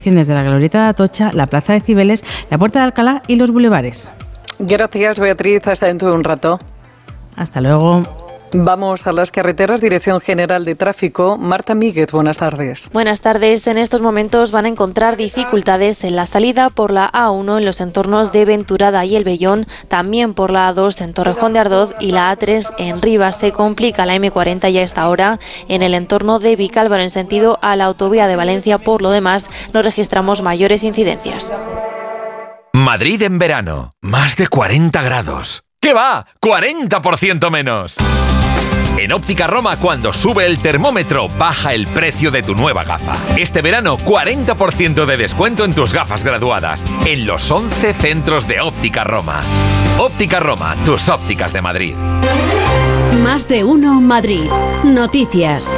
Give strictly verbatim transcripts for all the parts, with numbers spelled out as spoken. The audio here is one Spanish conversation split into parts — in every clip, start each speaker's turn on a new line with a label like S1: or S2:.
S1: de la Glorieta de Atocha, la Plaza de Cibeles, la Puerta de Alcalá y los bulevares.
S2: Gracias, Beatriz. Hasta dentro de un rato.
S1: Hasta luego.
S2: Vamos a las carreteras, Dirección General de Tráfico. Marta Míguez, buenas tardes.
S3: Buenas tardes. En estos momentos van a encontrar dificultades en la salida por la A uno en los entornos de Venturada y El Vellón, también por la A dos en Torrejón de Ardoz y la A tres en Rivas. Se complica la eme cuarenta ya a esta hora en el entorno de Vicálvaro en sentido a la autovía de Valencia. Por lo demás, no registramos mayores incidencias.
S4: Madrid en verano, más de cuarenta grados. ¿Qué va? ¡cuarenta por ciento menos! En Óptica Roma, cuando sube el termómetro, baja el precio de tu nueva gafa. Este verano, cuarenta por ciento de descuento en tus gafas graduadas, en los once centros de Óptica Roma. Óptica Roma, tus ópticas de Madrid.
S5: Más de uno Madrid. Noticias.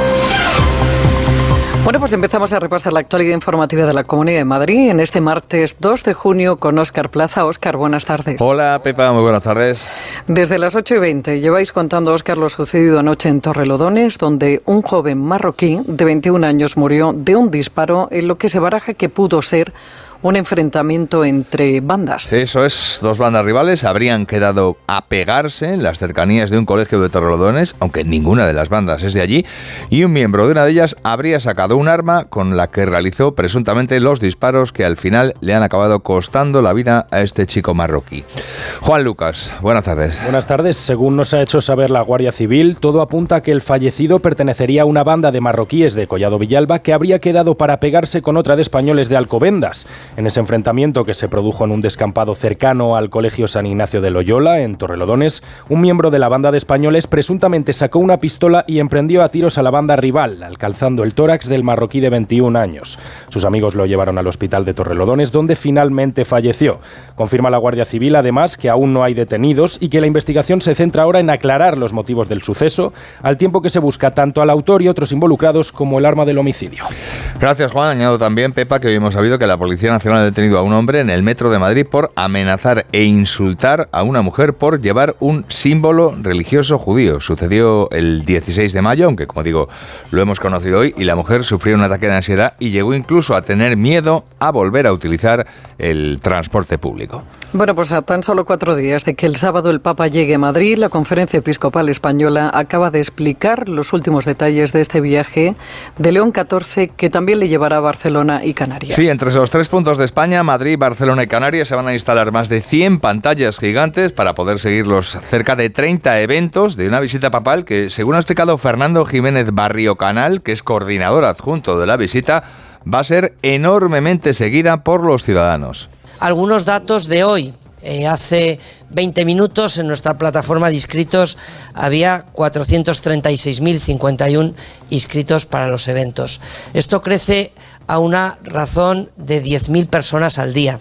S2: Bueno, pues empezamos a repasar la actualidad informativa de la Comunidad de Madrid en este martes dos de junio con Óscar Plaza. Óscar, buenas tardes.
S6: Hola, Pepa, muy buenas tardes.
S2: Desde las ocho y veinte lleváis contando, Óscar, lo sucedido anoche en Torrelodones, donde un joven marroquí de veintiún años murió de un disparo en lo que se baraja que pudo ser un enfrentamiento entre bandas.
S6: Eso es, dos bandas rivales habrían quedado a pegarse en las cercanías de un colegio de Torrelodones, aunque ninguna de las bandas es de allí, y un miembro de una de ellas habría sacado un arma con la que realizó presuntamente los disparos que al final le han acabado costando la vida a este chico marroquí. Juan Lucas, buenas tardes.
S7: Buenas tardes. Según nos ha hecho saber la Guardia Civil, todo apunta a que el fallecido pertenecería a una banda de marroquíes de Collado Villalba que habría quedado para pegarse con otra de españoles de Alcobendas. En ese enfrentamiento, que se produjo en un descampado cercano al Colegio San Ignacio de Loyola, en Torrelodones, un miembro de la banda de españoles presuntamente sacó una pistola y emprendió a tiros a la banda rival, alcanzando el tórax del marroquí de veintiún años. Sus amigos lo llevaron al hospital de Torrelodones, donde finalmente falleció. Confirma la Guardia Civil, además, que aún no hay detenidos y que la investigación se centra ahora en aclarar los motivos del suceso, al tiempo que se busca tanto al autor y otros involucrados como el arma del homicidio.
S6: Gracias, Juan. Añado también, Pepa, que hoy hemos sabido que la Policía Nacional ha detenido a un hombre en el metro de Madrid por amenazar e insultar a una mujer por llevar un símbolo religioso judío. Sucedió el dieciséis de mayo, aunque como digo, lo hemos conocido hoy, y la mujer sufrió un ataque de ansiedad y llegó incluso a tener miedo a volver a utilizar el transporte público.
S2: Bueno, pues a tan solo cuatro días de que el sábado el Papa llegue a Madrid, la Conferencia Episcopal Española acaba de explicar los últimos detalles de este viaje de León catorce, que también le llevará a Barcelona y Canarias.
S6: Sí, entre los tres puntos de España, Madrid, Barcelona y Canarias, se van a instalar más de cien pantallas gigantes para poder seguir los cerca de treinta eventos de una visita papal que, según ha explicado Fernando Jiménez Barrio Canal, que es coordinador adjunto de la visita, va a ser enormemente seguida por los ciudadanos.
S8: Algunos datos de hoy. Eh, hace veinte minutos en nuestra plataforma de inscritos había cuatrocientos treinta y seis mil cincuenta y uno inscritos para los eventos. Esto crece a una razón de diez mil personas al día.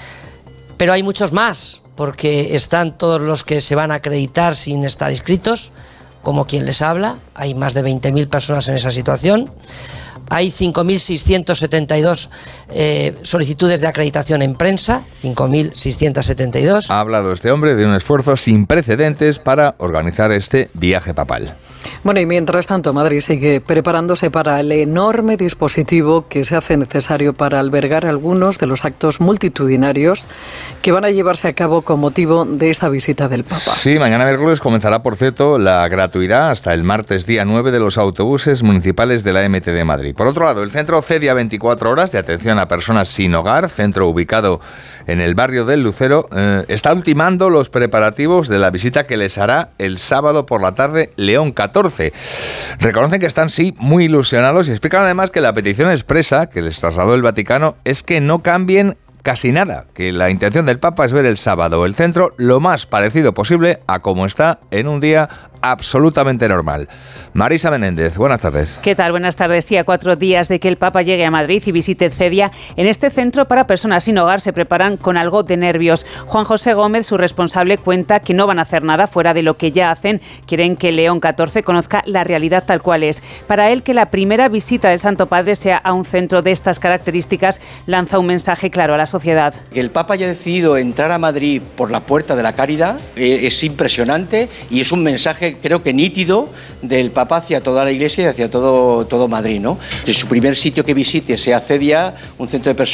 S8: Pero hay muchos más, porque están todos los que se van a acreditar sin estar inscritos, como quien les habla. Hay más de veinte mil personas en esa situación. Hay cinco mil seiscientas setenta y dos eh, solicitudes de acreditación en prensa, cinco mil seiscientas setenta y dos.
S6: Ha hablado este hombre de un esfuerzo sin precedentes para organizar este viaje papal.
S2: Bueno, y mientras tanto, Madrid sigue preparándose para el enorme dispositivo que se hace necesario para albergar algunos de los actos multitudinarios que van a llevarse a cabo con motivo de esta visita del Papa.
S6: Sí, mañana miércoles comenzará, por cierto, la gratuidad hasta el martes día nueve de los autobuses municipales de la eme te de Madrid. Por otro lado, el centro Cedia veinticuatro horas de atención a personas sin hogar, centro ubicado en el barrio del Lucero, eh, está ultimando los preparativos de la visita que les hará el sábado por la tarde León catorce. Reconocen que están, sí, muy ilusionados y explican además que la petición expresa que les trasladó el Vaticano es que no cambien casi nada, que la intención del Papa es ver el sábado el centro lo más parecido posible a como está en un día absolutamente normal. Marisa Menéndez, buenas tardes.
S9: ¿Qué tal? Buenas tardes. Sí, a cuatro días de que el Papa llegue a Madrid y visite Cedia, en este centro para personas sin hogar se preparan con algo de nervios. Juan José Gómez, su responsable, cuenta que no van a hacer nada fuera de lo que ya hacen. Quieren que León catorce conozca la realidad tal cual es. Para él, que la primera visita del Santo Padre sea a un centro de estas características lanza un mensaje claro a la sociedad.
S10: Que el Papa haya decidido entrar a Madrid por la Puerta de la Caridad es impresionante y es un mensaje, creo que nítido, del Papa hacia toda la Iglesia y hacia todo, todo Madrid, ¿no? Que su primer sitio que visite sea Cedia, un centro de personas